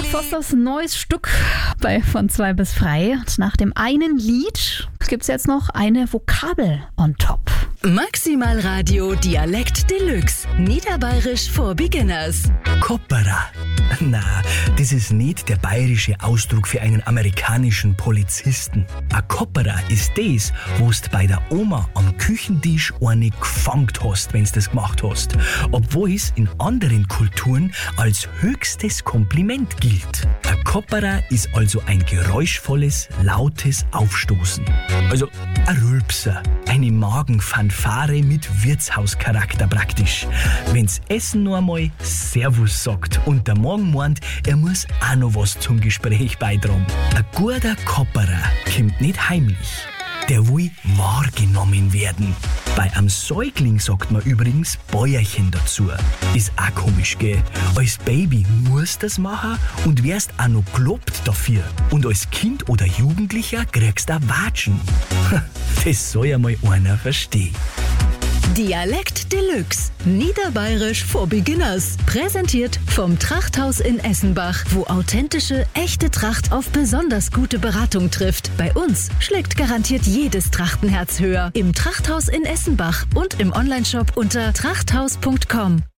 Mark Fosters neues Stück bei von 2 bis frei. Und nach dem einen Lied gibt's jetzt noch eine Vokabel on top. Maximal Radio Dialekt Deluxe. Niederbayerisch for Beginners. Koppera. Na, das ist nicht der bayerische Ausdruck für einen amerikanischen Polizisten. Ein Koppera ist das, wo's bei der Oma am Küchentisch eine gefangt hast, wenn's das gemacht hast. Obwohl es in anderen Kulturen als höchstes Kompliment gilt. Ein Koppera ist also ein geräuschvolles, lautes Aufstoßen. Also ein Rülpser, eine Magenfanfare mit Wirtshauscharakter praktisch. Wenn's Essen noch einmal Servus sagt und der Magen meint, er muss auch noch was zum Gespräch beitragen. Ein guter Kopperer kommt nicht heimlich. Der will wahrgenommen werden. Bei einem Säugling sagt man übrigens Bäuerchen dazu. Ist auch komisch, gell? Als Baby musst das machen und wirst auch noch gelobt dafür. Und als Kind oder Jugendlicher kriegst du Watschen. Das soll ja mal einer verstehen. Dialekt Deluxe. Niederbayerisch for Beginners. Präsentiert vom Trachthaus in Essenbach, wo authentische, echte Tracht auf besonders gute Beratung trifft. Bei uns schlägt garantiert jedes Trachtenherz höher. Im Trachthaus in Essenbach und im Onlineshop unter trachthaus.com.